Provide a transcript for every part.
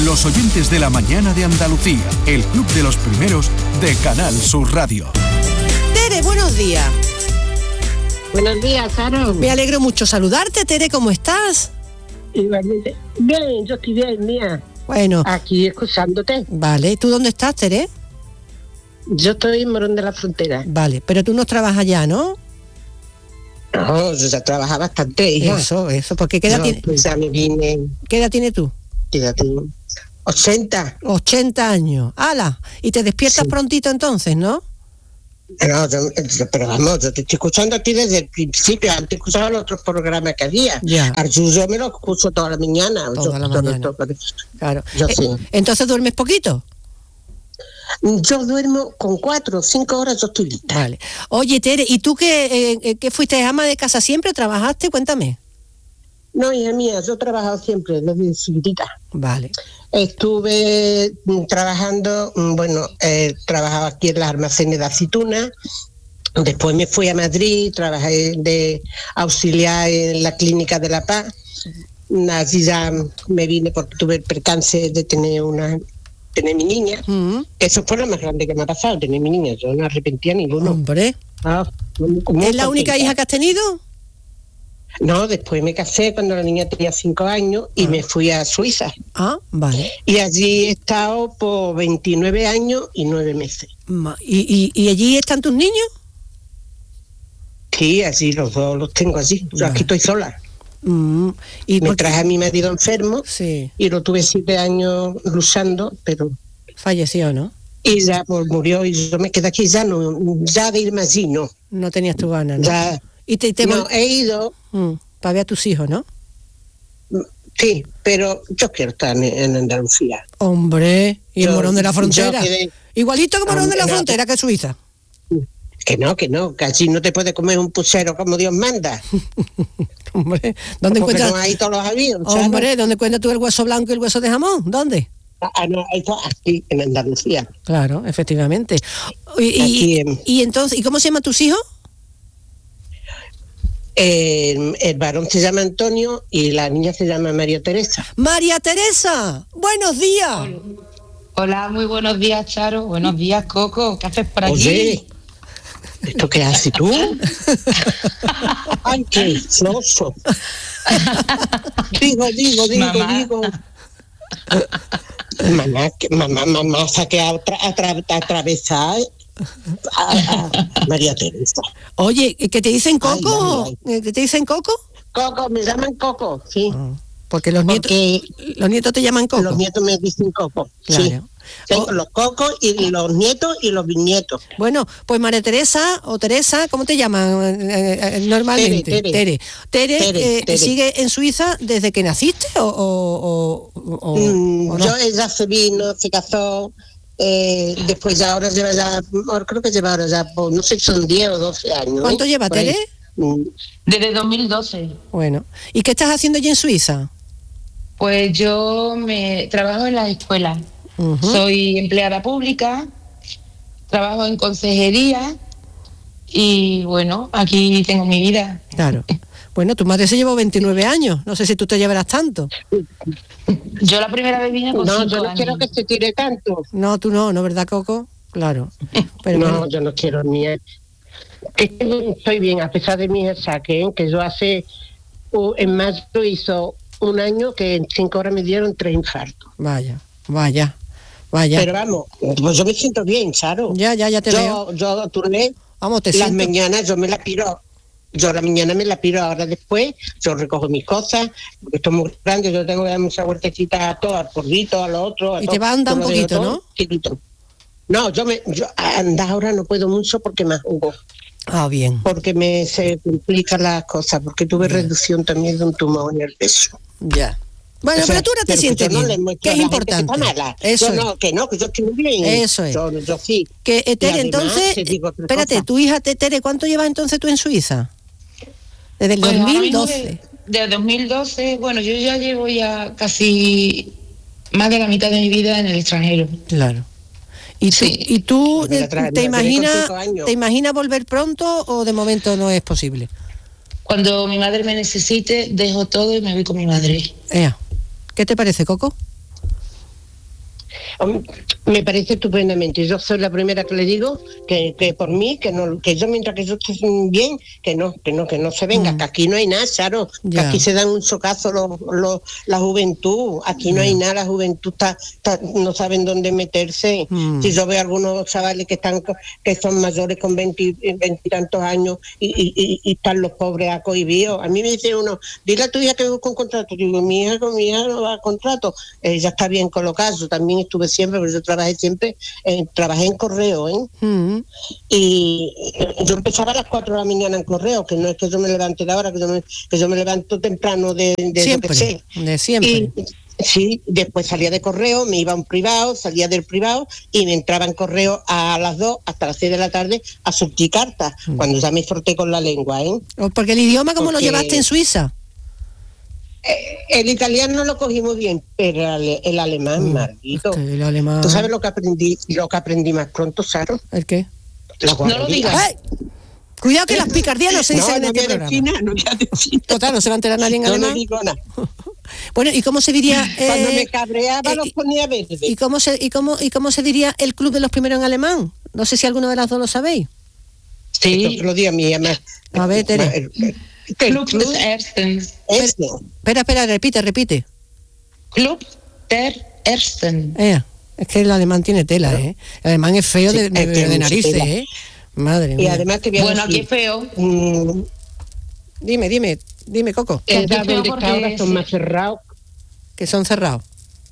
Los oyentes de la mañana de Andalucía, el club de los primeros de Canal Sur Radio. Tere, buenos días. Buenos días, Caro. Me alegro mucho saludarte, Tere, ¿cómo estás? Igualmente. Bien, yo estoy bien, mía. Bueno. Aquí escuchándote. Vale, ¿tú dónde estás, Tere? Yo estoy en Morón de la Frontera. Vale, pero tú no trabajas allá, ¿no? No, yo ya trabaja bastante, hija. Eso, porque ¿qué edad no, tiene? Pues ya me vine. ¿Qué edad tienes tú? ¿Qué edad tengo? 80. 80 años. ¡Hala! Y te despiertas prontito entonces, ¿no? No, pero vamos, yo te estoy escuchando a ti desde el principio. Antes escuchaba los otros programas que había. Ya. Yo me lo escucho toda la mañana. Toda la mañana. Claro. Yo sí. ¿Entonces duermes poquito? Yo duermo con 4 o 5 horas, yo estoy lista. Vale. Oye, Tere, ¿y tú que fuiste ama de casa siempre? ¿Trabajaste? Cuéntame. No, hija mía, yo he trabajado siempre desde chiquitita. Vale. Estuve trabajando, trabajaba aquí en los almacenes de aceituna. Después me fui a Madrid, trabajé de auxiliar en la Clínica de La Paz. Así ya me vine porque tuve el percance de tener mi niña. Eso fue lo más grande que me ha pasado, tener mi niña. Yo no arrepentía ninguno. Hombre. ¿Es la única hija que has tenido? No, después me casé cuando la niña tenía 5 años y me fui a Suiza. Ah, vale. Y allí he estado por 29 años y 9 meses. ¿Y allí están tus niños? Sí, allí los dos los tengo allí. Yo aquí estoy sola. ¿Y me traje a mi marido enfermo, sí, y lo tuve 7 años luchando, pero falleció, ¿no? Y ya pues, murió y yo me quedé aquí, ya de irme allí, no. No tenías tu gana, ¿no? Ya, ¿Y no, he ido. Para ver a tus hijos, ¿no? Sí, pero yo quiero estar en Andalucía. Hombre, y en Morón de la Frontera. Quedé, igualito que Morón de la Frontera, que Suiza. Que allí no te puedes comer un puchero como Dios manda. Hombre, ¿dónde encuentras? No hay todos los aviones. Hombre, ¿sabes? ¿Dónde encuentras tú el hueso blanco y el hueso de jamón? ¿Dónde? No, esto aquí en Andalucía. Claro, efectivamente. Y entonces, ¿y cómo se llaman tus hijos? El varón se llama Antonio y la niña se llama María Teresa. María Teresa, buenos días. Hola, muy buenos días, Charo. Buenos días, Coco. ¿Qué haces por aquí? Oye, ¿esto qué haces tú? Ay, qué soso. Digo. Mamá, saqué a atravesar a María Teresa. Oye, ¿qué te dicen Coco? ¿Qué te dicen Coco? Coco, me llaman Coco, sí. Porque los nietos te llaman Coco. Los nietos me dicen Coco, claro. Sí. Tengo los cocos y los nietos y los bisnietos. Bueno, pues María Teresa o Teresa, ¿cómo te llaman normalmente? Tere. ¿Sigue en Suiza desde que naciste o no? Ella se vino, se casó, después ya ahora creo que lleva ahora ya, no sé si son 10 o 12 años. ¿Cuánto lleva, Tere? Desde 2012. Bueno, ¿y qué estás haciendo allí en Suiza? Pues yo trabajo en la escuela. Soy empleada pública, trabajo en consejería y bueno, aquí tengo mi vida. Claro. Bueno, tu madre se llevó 29 años, no sé si tú te llevarás tanto. Yo la primera vez vine con 5 años. No, yo no quiero que se tire tanto. No, tú no, ¿verdad, Coco? Claro. Pero no, yo no quiero ni... Es que estoy bien, a pesar de mi saque, que yo en marzo hizo un año que en 5 horas me dieron 3 infartos. Vaya. Pero vamos, pues yo me siento bien, Charo. Ya te veo. Yo turné, vamos, las mañanas yo me la piro. Yo la mañana me la piro, ahora después yo recojo mis cosas, porque esto es muy grande, yo tengo que dar muchas vueltecitas a todo, al porrito, a lo otro. Y te va a andar un poquito, todo, ¿no? Chiquito. No, yo andar ahora no puedo mucho porque me jugo. Ah, bien. Porque se complican las cosas, porque tuve reducción también de un tumor en el peso. Ya. Bueno, pero tú no te sientes bien, que es importante. Eso que yo estoy muy bien. Eso es. Yo sí. Que Tere, entonces, espérate, tu hija Tere, ¿cuánto llevas entonces tú en Suiza? Desde el 2012. Desde 2012, bueno, yo ya llevo casi más de la mitad de mi vida en el extranjero. Claro. ¿Y tú te imaginas volver pronto o de momento no es posible? Cuando mi madre me necesite, dejo todo y me voy con mi madre. ¿Qué te parece, Coco? Me parece estupendamente. Yo soy la primera que le digo que por mí, que yo mientras que yo esté bien, que no se venga, que aquí no hay nada, Charo, que aquí se dan un socazo la juventud, aquí no hay nada, la juventud no saben dónde meterse. Si yo veo algunos chavales que son mayores con 20 y tantos años y están los pobres acohibidos. A mí me dice uno, dile a tu hija que busque un contrato. Digo, mi hija no va a contrato, ya está bien colocado. Yo también estuve siempre, porque yo trabajé en correo, y yo empezaba a las 4 de la mañana en correo, que no es que yo me levante de ahora, que yo me levanto temprano de siempre, de siempre. Sí, después salía de correo, me iba a un privado, salía del privado y me entraba en correo a las 2 hasta las 6 de la tarde a surtir cartas, cuando ya me froté con la lengua, Porque el idioma, ¿cómo lo llevaste en Suiza? El italiano lo cogí muy bien, pero el alemán, Marguito. El alemán. ¿Tú sabes lo que aprendí más pronto, Saro? ¿El qué? No lo digas. ¡Ay! Cuidado que las picardías no se dicen en este programa. Total, no se va a enterar nadie en alemán. No digo nada. Bueno, ¿y cómo se diría? Cuando me cabreaba los ponía verde. ¿Y cómo se diría el club de los primeros en alemán? No sé si alguno de las dos lo sabéis. Sí. Otro día mi mamá. A ver, Tere. Club des Ersten. Espera, repite. Club der Ersten. Es que el alemán tiene tela, El alemán es feo de narices, Madre mía. Y además te voy a decir, aquí es feo. Dime, Coco. El donde ahora son más cerrados. Que son cerrados.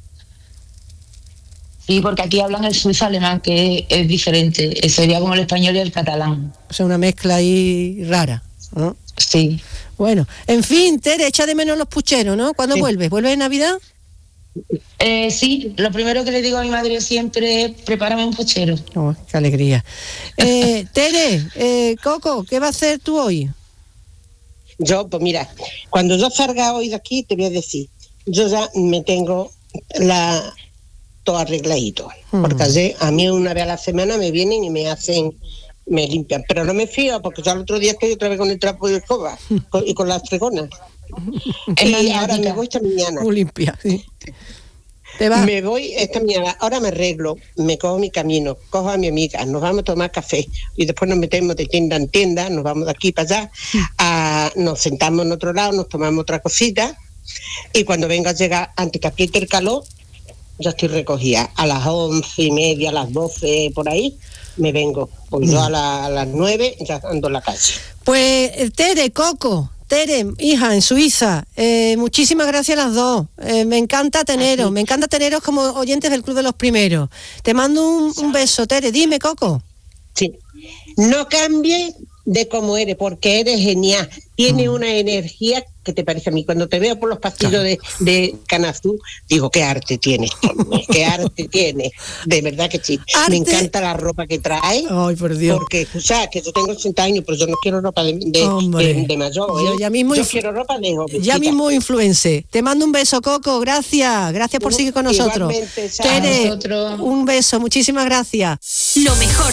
Sí, porque aquí hablan el suizo alemán, que es diferente. Sería como el español y el catalán. O sea, una mezcla ahí rara, ¿no? Sí. Bueno, en fin, Tere, echa de menos los pucheros, ¿no? ¿Cuándo vuelves? ¿Vuelves en Navidad? Sí, lo primero que le digo a mi madre siempre es prepárame un puchero. Oh, qué alegría. Tere, Coco, ¿qué va a hacer tú hoy? Yo, pues mira, cuando yo salga hoy de aquí, te voy a decir, yo ya me tengo todo arregladito, porque ayer, a mí una vez a la semana me vienen y me limpian, pero no me fío, porque yo el otro día estoy otra vez con el trapo de escoba y con las fregonas. Y ahora me voy esta mañana. Muy limpia, sí. Me voy esta mañana, ahora me arreglo, me cojo mi camino, cojo a mi amiga, nos vamos a tomar café y después nos metemos de tienda en tienda, nos vamos de aquí para allá, nos sentamos en otro lado, nos tomamos otra cosita y cuando venga a llegar, antes que apriete el calor, ya estoy recogida. A las 11:30, a las 12, por ahí, me vengo. Pues yo a las 9 ya ando en la calle. Pues Tere, Coco, hija, en Suiza, muchísimas gracias a las dos. Me encanta teneros como oyentes del Club de los Primeros. Te mando un beso, Tere. Dime, Coco. Sí. No cambies de cómo eres, porque eres genial. Tienes una energía que te parece a mí. Cuando te veo por los pasillos de Canazú, digo, qué arte tienes, qué arte tienes. De verdad que sí. ¿Arte? Me encanta la ropa que traes. Ay, por Dios. Porque, o sea, que yo tengo 80 años, pero yo no quiero ropa de mayor. Yo quiero ropa de joven. Ya mismo influencer. Te mando un beso, Coco. Gracias por seguir con nosotros. Igualmente, Tere, un beso. Muchísimas gracias. Lo mejor